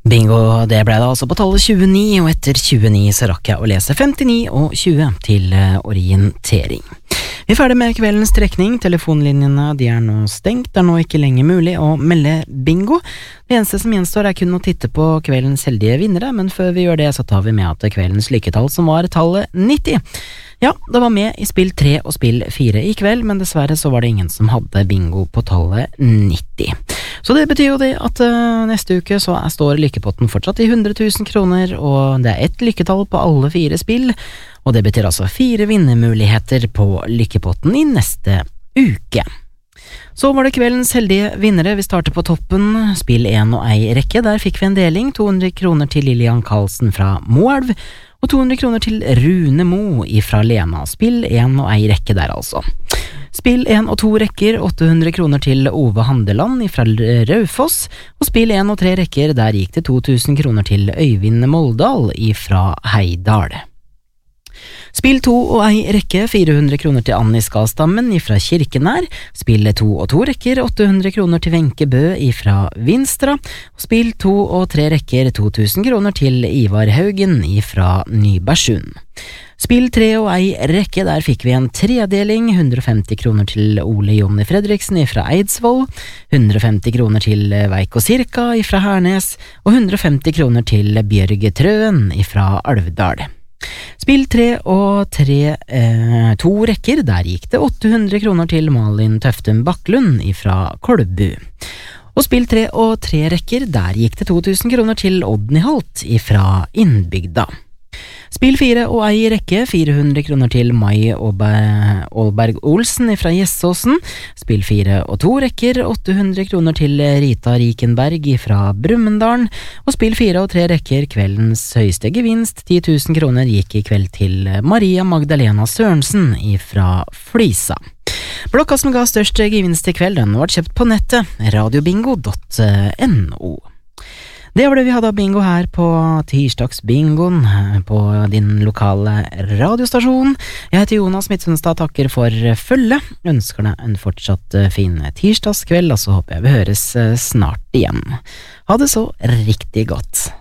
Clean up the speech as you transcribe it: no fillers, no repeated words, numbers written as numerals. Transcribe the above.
Bingo, det ble da altså på tallet 29, og etter 29 så rakk jeg å lese 59 og 20 til orientering. Vi er ferdig med kveldens trekning, telefonlinjene de er nå stengt, det er nå ikke lenger mulig å melde bingo. Det eneste som gjenstår er kun å titte på kveldens heldige vinnere, men før vi gjør det så tar vi med at kveldens lykketall som var tallet 90. Ja, det var med i spill 3 og spill 4 i kveld, men dessverre så var det ingen som hadde bingo på tallet 90. Så det betyr jo det at neste uke så står lykkepotten fortsatt i 100 000 kroner, og det er ett lykketall på alle 4 spill, og det betyr altså 4 vinnermuligheter på lykkepotten i neste uke. Så var det kveldens heldige vinnere. Vi starter på toppen, spill 1 og ei rekke. Der fikk vi en deling, 200 kroner til Lilian Karlsen fra Moelv, og 200 kroner til Rune Mo ifra Lena. Spill 1 og ei rekke der altså. Spill 1 og 2 rekker, 800 kroner til Ove Handeland ifra Raufoss, og spill 1 og 3 rekker, der gikk det 2000 kroner til Øyvind Moldal ifra Heidal. Spill 2 og ei rekke, 400 kroner til Annie Skalstammen ifra Kirkenær. Spill 2 og 2 rekker, 800 kroner til Wenche Bø ifra Vinstra. Og spill 2 og 3 rekker, 2000 kroner til Ivar Haugen ifra Nybergsund. Spill 3 og ei rekke, der fikk vi en tredeling, 150 kroner til Ole Jonny Fredriksen ifra Eidsvoll, 150 kroner til Veiko Sirka ifra Hernes, og 150 kroner til Bjørge Trøen ifra Alvdal. Spill 3 og 2 rekker, der gikk det 800 kroner til Malin Tøftum Bakklund ifra Kolbu. Og spill 3 og 3 rekker, der gikk det 2000 kroner til Odny Holt ifra Innbygda. Spill 4 og ei rekke, 400 kroner til Mai Aalberg Olsen ifra Gjessåsen. Spill 4 og 2 rekker, 800 kroner til Rita Rikenberg ifra Brumunddal. Og spill 4 og 3 rekker, kveldens høyeste gevinst, 10 000 kroner gikk i kveld til Maria Magdalena Sørensen ifra Flisa. Blokka som ga størst gevinst i kveld, den var kjøpt på nettet, radiobingo.no. Det var det vi hadde av bingo her på tirsdagsbingoen på din lokale radiostasjon. Jeg heter Jonas Midtsunstad, takker for følge. Ønsker deg en fortsatt fin tirsdagskveld, og så håper jeg vi høres snart igjen. Ha det så riktig godt.